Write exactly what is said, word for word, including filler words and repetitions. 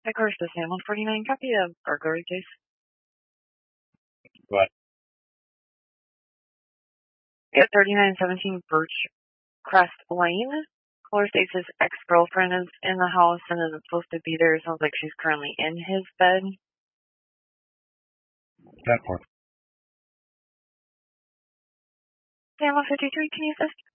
Of course, the Sam one forty-nine, copy of burglary case. What? Yeah, thirty-nine seventeen Birch Crest Lane. Caller states his ex-girlfriend is in the house and isn't supposed to be there. It sounds like she's currently in his bed. That part. Sam one fifty-three, can you assist?